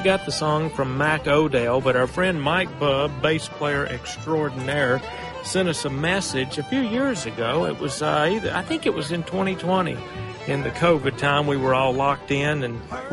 got the song from Mac Odell, but our friend Mike Bubb, bass player extraordinaire, sent us a message a few years ago. It was I think it was in 2020, in the COVID time. We were all locked in, and